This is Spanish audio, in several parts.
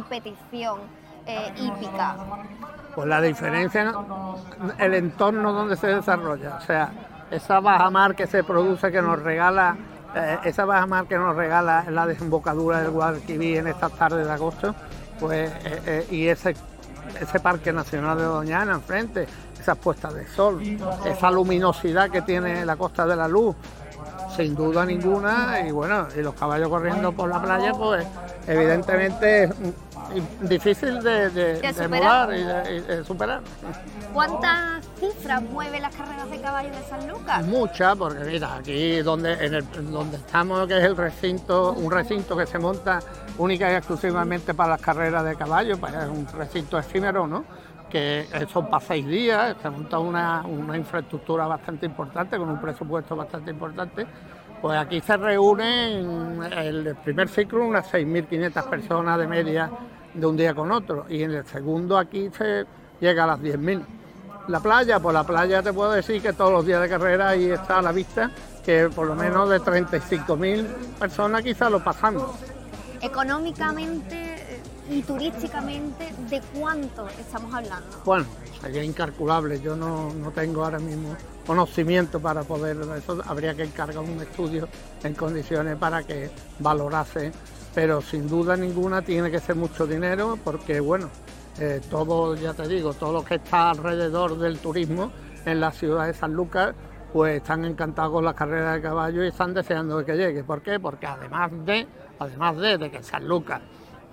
competición hípica? Pues la diferencia es el entorno donde se desarrolla, o sea, esa bajamar que se produce, que nos regala, esa bajamar que nos regala en la desembocadura del Guadalquivir en estas tardes de agosto, pues y ese Parque Nacional de Doñana enfrente, esas puestas de sol, esa luminosidad que tiene la Costa de la Luz, sin duda ninguna, y bueno, y los caballos corriendo por la playa, pues evidentemente es difícil de emular y de superar. ¿Cuántas cifras mueven las carreras de caballos de Sanlúcar? Muchas, porque mira, aquí donde estamos, que es el recinto, un recinto que se monta única y exclusivamente para las carreras de caballos, pues es un recinto efímero, ¿no? Que son para 6 días, se monta una infraestructura bastante importante, con un presupuesto bastante importante. Pues aquí se reúnen en el primer ciclo unas 6.500 personas de media de un día con otro, y en el segundo aquí se llega a las 10.000. La playa, pues la playa te puedo decir que todos los días de carrera ahí está a la vista, que por lo menos de 35.000 personas quizás lo pasamos. Económicamente y turísticamente, ¿de cuánto estamos hablando? Bueno, sería incalculable, yo no tengo ahora mismo conocimiento para poder, eso habría que encargar un estudio en condiciones para que valorase, pero sin duda ninguna tiene que ser mucho dinero, porque bueno, todo, ya te digo, todo lo que está alrededor del turismo en la ciudad de Sanlúcar, pues están encantados con las carreras de caballo y están deseando de que llegue. ¿Por qué? Porque además de que Sanlúcar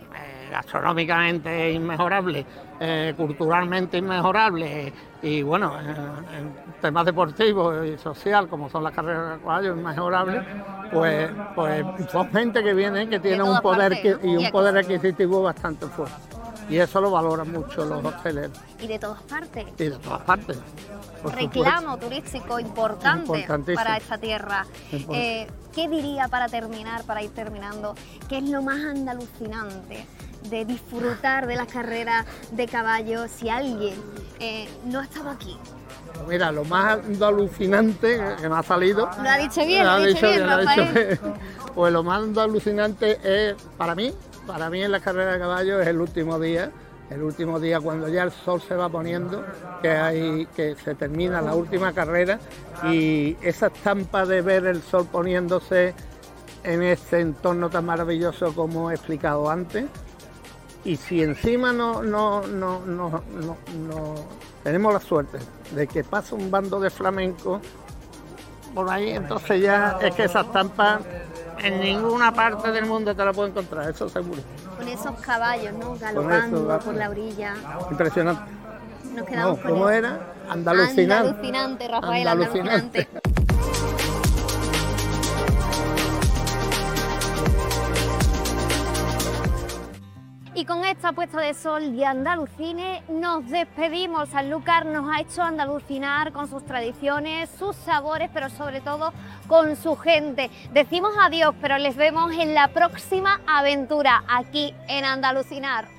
gastronómicamente inmejorable, culturalmente inmejorable y bueno, en temas deportivos y social, como son las carreras de caballo, inmejorable, pues son gente que viene, que tiene un poder adquisitivo bastante fuerte. Y eso lo valoran mucho los hosteleros. ¿Y de todas partes? Y de todas partes. Reclamo turístico importante para esta tierra. ¿Qué diría para ir terminando, qué es lo más andalucinante de disfrutar de las carreras de caballos si alguien no ha estado aquí? Mira, lo más alucinante que me ha salido... Lo ha dicho bien, Rafael. Pues lo más alucinante es, para mí en la carrera de caballos es el último día cuando ya el sol se va poniendo, que se termina la última carrera, y esa estampa de ver el sol poniéndose en este entorno tan maravilloso como he explicado antes. Y si encima no tenemos la suerte de que pasa un bando de flamenco por ahí, entonces ya es que esa estampa en ninguna parte del mundo te la puedo encontrar, eso seguro. Con esos caballos, ¿no? Galopando por la orilla. Impresionante. Nos quedamos con ¿cómo eso. era? Andalucinante. Andalucinante, Rafael, andalucinante. Y con esta puesta de sol de Andalucines nos despedimos. Sanlúcar nos ha hecho andalucinar con sus tradiciones, sus sabores, pero sobre todo con su gente. Decimos adiós, pero les vemos en la próxima aventura aquí en Andalucinar.